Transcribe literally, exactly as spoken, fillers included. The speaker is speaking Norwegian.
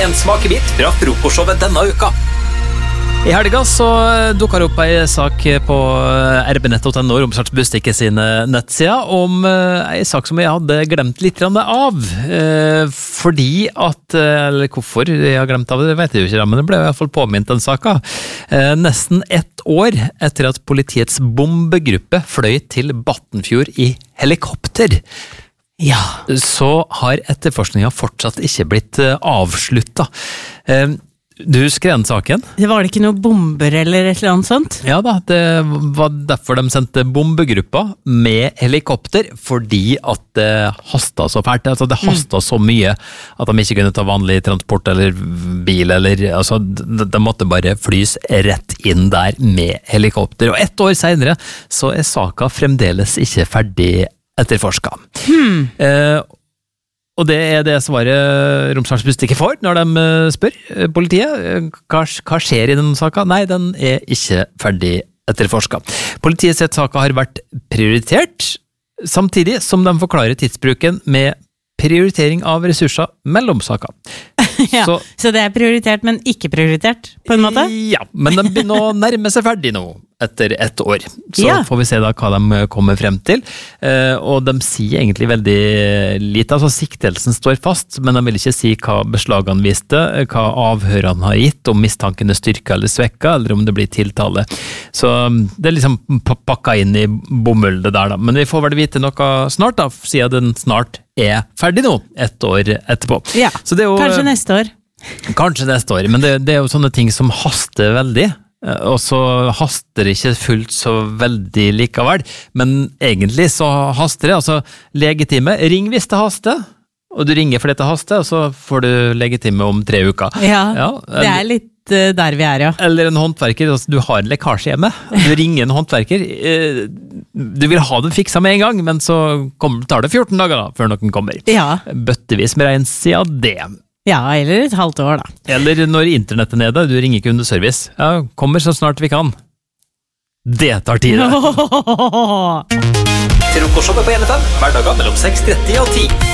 en smakebit fra frokostshowet denne uka. I helga så dukker opp en sak på r b nett punktum n o, Romsdals Budstikke sine nettsider, om en sak som jeg hadde glemt litt av. Fordi at, eller hvorfor jeg har glemt av det, det vet jeg jo ikke, men det ble i hvert fall påminnet den saken. Nesten ett år etter at politiets bombegruppe fløy til Battenfjord i helikopter. Ja. Så har etterforskningen fortsatt ikke blitt avsluttet. Du husker den saken? Det var det ikke noen bomber eller et eller annet sånt? Ja da, det var derfor de sendte bombegruppa med helikopter, fordi at det hastet så fælt. Altså det hastet mm. så mye at de ikke kunne ta vanlig transport eller bil, eller, altså de, de måtte bare flys rett inn der med helikopter. Og ett år senere så er saka fremdeles ikke ferdig etterforsket. Hmm. Eh, Og det er det svaret Romsdals Budstikke får når de spør politiet. Hva, hva skjer i denne saken? Nei, den er ikke ferdig etterforsket. Politiet sier at saken har vært prioritert, samtidig som de forklarer tidsbruken med prioritering av ressurser mellom saker. Ja, så, så det er prioritert, men ikke prioritert, på en måte? Ja, men de begynner å nærme seg ferdig nå, etter ett år. Så ja. Får vi se da hva de kommer frem til. Eh, og de sier egentlig veldig lite, altså siktelsen står fast, men de vil ikke si hva beslagene viste, hva avhørene har gitt, om mistanken er styrket eller svekket, eller om det blir tiltale. Så det er liksom pakket inn i bomull det der da. Men vi får vel vite noe snart da, siden den snart er ferdig nå, ett år etterpå. Ja, så det er jo, kanskje neste år. Kanskje neste år, men det, det er jo sånne ting som haster veldig, og så haster det ikke fullt så veldig likevel, men egentlig så haster det, altså legetime, ring hvis det haster, og du ringer fordi det haster, og så får du legetime om tre uker. Ja, ja eller, det er litt der vi er, ja. Eller en håndverker, altså du har en lekkasje hjemme, du ringer en håndverker, du vil ha den fiksa med en gang, men så kommer, tar det fjorten dager da, før noen kommer. Ja. Bøttevis med regn siden det. Ja, eller et halvt år da. Eller når internettet er nede, du ringer kundeservice. Ja, kommer så snart vi kan. Det tar tid. Frokostshowet på N F M, hverdager mellom seks tretti og ti.